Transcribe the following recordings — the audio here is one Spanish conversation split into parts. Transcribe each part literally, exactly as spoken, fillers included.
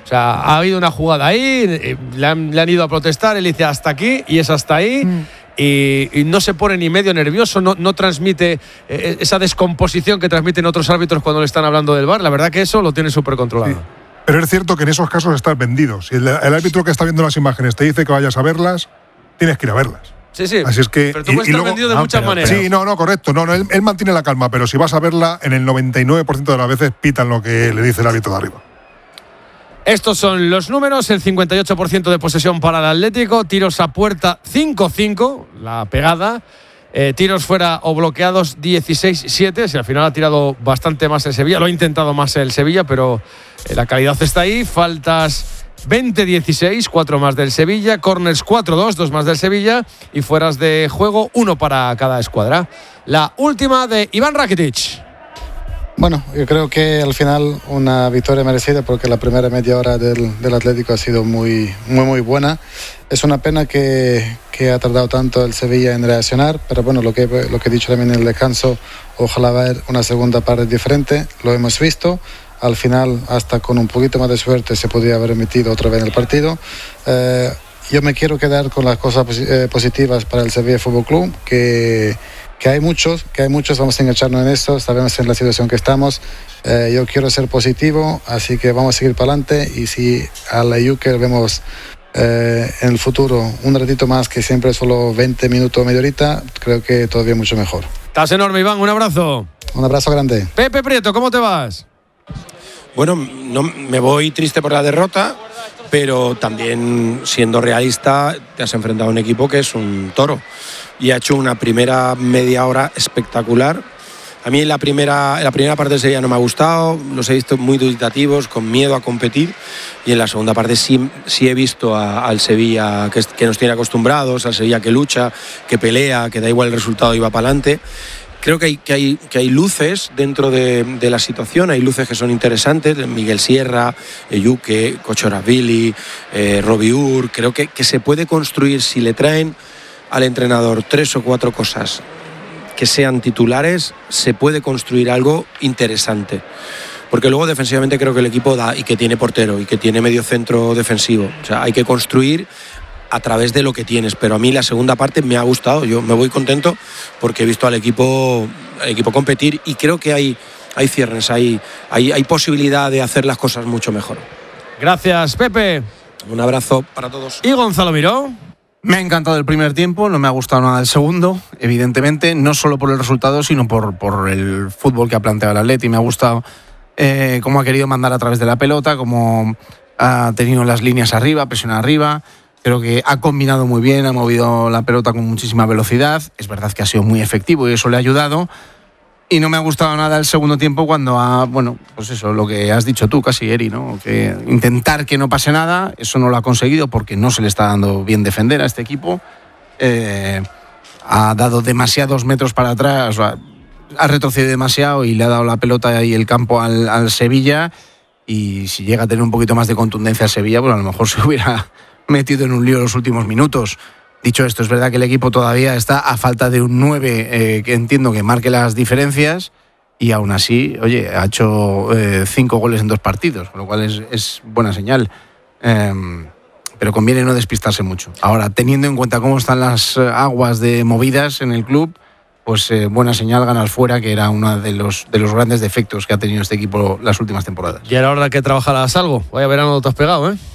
O sea, ha habido una jugada ahí, le han, le han ido a protestar, él dice hasta aquí y es hasta ahí. Mm. Y, y no se pone ni medio nervioso, no, no transmite eh, esa descomposición que transmiten otros árbitros cuando le están hablando del V A R. La verdad que eso lo tiene súper controlado. Sí. Pero es cierto que en esos casos estás vendido. Si el, el árbitro que está viendo las imágenes te dice que vayas a verlas, tienes que ir a verlas. Sí, sí. Así es que, pero tú puedes estar vendido de ah, muchas pero, maneras. Sí, no, no, correcto. No, no, él, él mantiene la calma, pero si vas a verla, en el noventa y nueve por ciento de las veces pitan lo que le dice el árbitro de arriba. Estos son los números, el cincuenta y ocho por ciento de posesión para el Atlético, tiros a puerta cinco cinco, la pegada, eh, tiros fuera o bloqueados dieciséis siete, si al final ha tirado bastante más el Sevilla, lo ha intentado más el Sevilla, pero eh, la calidad está ahí, faltas veinte dieciséis, cuatro más del Sevilla, corners cuatro dos, dos más del Sevilla y fueras de juego, uno para cada escuadra. La última de Iván Rakitic. Bueno, yo creo que al final una victoria merecida porque la primera media hora del, del Atlético ha sido muy, muy, muy buena. Es una pena que, que ha tardado tanto el Sevilla en reaccionar, pero bueno, lo que, lo que he dicho también en el descanso, ojalá ver una segunda parte diferente, lo hemos visto. Al final, hasta con un poquito más de suerte, se podría haber metido otra vez en el partido. Eh, yo me quiero quedar con las cosas positivas para el Sevilla Fútbol Club, que... que hay muchos, que hay muchos, vamos a engancharnos en esto, sabemos en la situación que estamos, eh, yo quiero ser positivo, así que vamos a seguir para adelante y si a la Juker vemos eh, en el futuro un ratito más que siempre solo veinte minutos o media horita, creo que todavía mucho mejor. Estás enorme, Iván, un abrazo. Un abrazo grande. Pepe Prieto, ¿cómo te vas? Bueno, no, me voy triste por la derrota, pero también siendo realista te has enfrentado a un equipo que es un toro. Y ha hecho una primera media hora espectacular. A mí la primera, la primera parte del Sevilla no me ha gustado, los he visto muy dubitativos, con miedo a competir, y en la segunda parte sí, sí he visto a, al Sevilla que, que nos tiene acostumbrados, al Sevilla que lucha, que pelea, que da igual el resultado y va para adelante. Creo que hay, que hay, que hay luces dentro de, de la situación, hay luces que son interesantes, Miguel Sierra, Yuke, Kochoravili, eh, Robiur, creo que, que se puede construir si le traen al entrenador tres o cuatro cosas que sean titulares, se puede construir algo interesante. Porque luego defensivamente creo que el equipo da y que tiene portero y que tiene medio centro defensivo. O sea, hay que construir a través de lo que tienes. Pero a mí la segunda parte me ha gustado. Yo me voy contento porque he visto al equipo, al equipo competir y creo que hay, hay cierres, hay, hay, hay posibilidad de hacer las cosas mucho mejor. Gracias, Pepe. Un abrazo para todos. ¿Y Gonzalo Miró? Me ha encantado el primer tiempo, no me ha gustado nada el segundo, evidentemente, no solo por el resultado, sino por, por el fútbol que ha planteado el Atleti. Me ha gustado eh, cómo ha querido mandar a través de la pelota, cómo ha tenido las líneas arriba, presión arriba. Creo que ha combinado muy bien, ha movido la pelota con muchísima velocidad. Es verdad que ha sido muy efectivo y eso le ha ayudado. Y no me ha gustado nada el segundo tiempo cuando ha, bueno, pues eso, lo que has dicho tú casi, Eri, ¿no? Que intentar que no pase nada, eso no lo ha conseguido porque no se le está dando bien defender a este equipo. Eh, ha dado demasiados metros para atrás, o sea, ha retrocedido demasiado y le ha dado la pelota y el campo al, al Sevilla. Y si llega a tener un poquito más de contundencia el Sevilla, pues a lo mejor se hubiera metido en un lío en los últimos minutos. Dicho esto, es verdad que el equipo todavía está a falta de un nueve eh, que entiendo que marque las diferencias y aún así, oye, ha hecho eh, cinco goles en dos partidos, con lo cual es, es buena señal. Eh, pero conviene no despistarse mucho. Ahora, teniendo en cuenta cómo están las aguas de movidas en el club, pues eh, buena señal ganar fuera, que era uno de los, de los grandes defectos que ha tenido este equipo las últimas temporadas. Y ahora hora que trabajarás algo. Vaya verano te has pegado, ¿eh?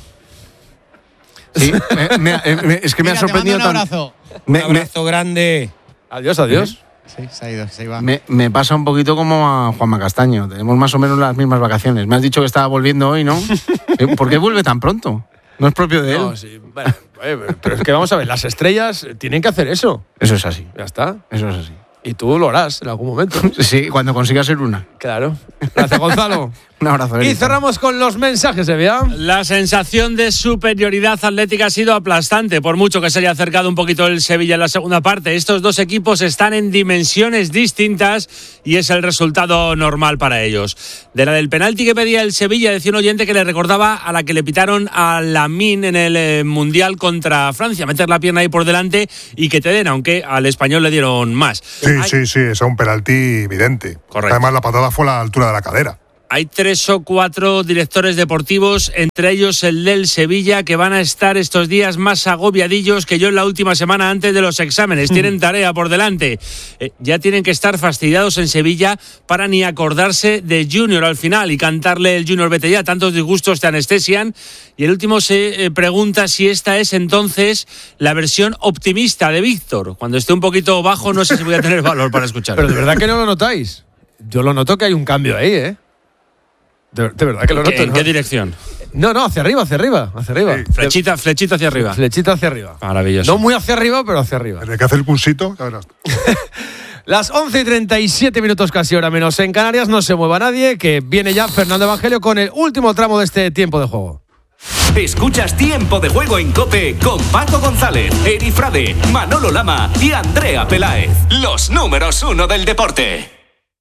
Sí, me, me, me, es que Mira, me ha sorprendido un abrazo. tanto. Me, un abrazo me, grande. Adiós, adiós. Sí, se ha ido, se iba. Me, me pasa un poquito como a Juanma Castaño. Tenemos más o menos las mismas vacaciones. Me has dicho que estaba volviendo hoy, ¿no? ¿Por qué vuelve tan pronto? ¿No es propio de él? No, sí. Bueno, pero es que vamos a ver, las estrellas tienen que hacer eso. Eso es así. Ya está. Eso es así. Y tú lo harás en algún momento. Sí, cuando consigas ser una. Claro. Gracias, Gonzalo. Un abrazo. Erika. Y cerramos con los mensajes, Evia. La sensación de superioridad atlética ha sido aplastante, por mucho que se haya acercado un poquito el Sevilla en la segunda parte. Estos dos equipos están en dimensiones distintas y es el resultado normal para ellos. De la del penalti que pedía el Sevilla, decía un oyente que le recordaba a la que le pitaron a Lamine en el eh, Mundial contra Francia. Meter la pierna ahí por delante y que te den, aunque al español le dieron más. Sí, Hay... sí, sí, es un penalti evidente. Correcto. Además, la patada fue a la altura de la cadera. Hay tres o cuatro directores deportivos, entre ellos el del Sevilla, que van a estar estos días más agobiadillos que yo en la última semana antes de los exámenes. Tienen tarea por delante. Eh, ya tienen que estar fastidiados en Sevilla para ni acordarse de Junior al final y cantarle el Junior vete ya. Tantos disgustos te anestesian. Y el último se eh, pregunta si esta es entonces la versión optimista de Víctor. Cuando esté un poquito bajo no sé si voy a tener valor para escuchar. Pero de verdad que no lo notáis. Yo lo noto que hay un cambio ahí, ¿eh? De, de verdad que lo noto. ¿En ¿no? qué dirección? No, no, hacia arriba, hacia arriba, hacia arriba. Sí. Flechita, flechita hacia arriba. Flechita hacia arriba. Maravilloso. No muy hacia arriba, pero hacia arriba. Tiene que hacer el cursito, ya verás. Las once y treinta y siete minutos casi hora menos en Canarias. No se mueva nadie, que viene ya Fernando Evangelio con el último tramo de este tiempo de juego. Escuchas Tiempo de Juego en COPE con Paco González, Eri Frade, Manolo Lama y Andrea Peláez. Los números uno del deporte.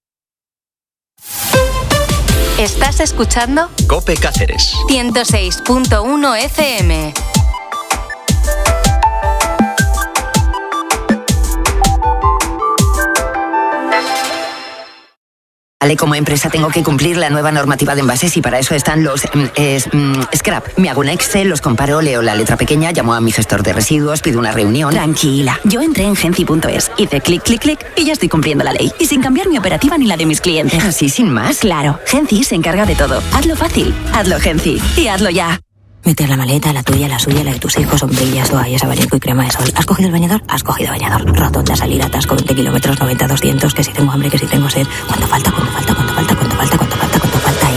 ¿Estás escuchando? COPE Cáceres ciento seis punto uno F M. Vale, como empresa tengo que cumplir la nueva normativa de envases y para eso están los mm, es, mm, scrap. Me hago un Excel, los comparo, leo la letra pequeña, llamo a mi gestor de residuos, pido una reunión. Tranquila, yo entré en Genci punto es, hice clic, clic, clic y ya estoy cumpliendo la ley. Y sin cambiar mi operativa ni la de mis clientes. ¿Así sin más? Claro, Genci se encarga de todo. Hazlo fácil, hazlo Genci y hazlo ya. Meter la maleta, la tuya, la suya, la de tus hijos, sombrillas, toallas, abanico y crema de sol. ¿Has cogido el bañador? Has cogido bañador. Rotonda, salir, atasco, veinte kilómetros, noventa, doscientos, que si tengo hambre, que si tengo sed. ¿Cuánto falta? ¿Cuánto falta? ¿Cuánto falta? ¿Cuánto falta? ¿Cuánto falta? ¿Cuánto falta?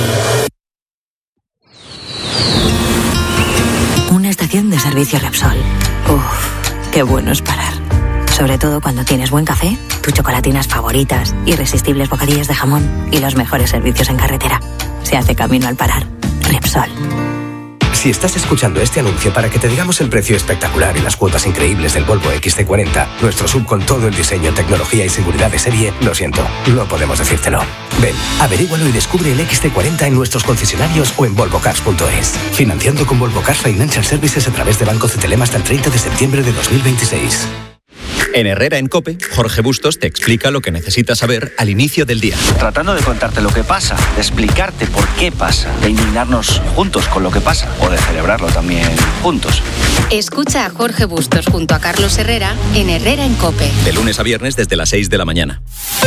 Y... una estación de servicio Repsol. Uff, qué bueno es parar. Sobre todo cuando tienes buen café, tus chocolatinas favoritas, irresistibles bocadillos de jamón y los mejores servicios en carretera. Se hace camino al parar. Repsol. Si estás escuchando este anuncio para que te digamos el precio espectacular y las cuotas increíbles del Volvo equis ce cuarenta, nuestro sub con todo el diseño, tecnología y seguridad de serie, lo siento, no podemos decírtelo. Ven, averígualo y descubre el equis ce cuarenta en nuestros concesionarios o en volvo cars punto es. Financiando con Volvo Cars Financial Services a través de Banco Cetelem hasta el treinta de septiembre de dos mil veintiséis. En Herrera en COPE, Jorge Bustos te explica lo que necesitas saber al inicio del día. Tratando de contarte lo que pasa, de explicarte por qué pasa, de indignarnos juntos con lo que pasa o de celebrarlo también juntos. Escucha a Jorge Bustos junto a Carlos Herrera en Herrera en COPE. De lunes a viernes desde las seis de la mañana.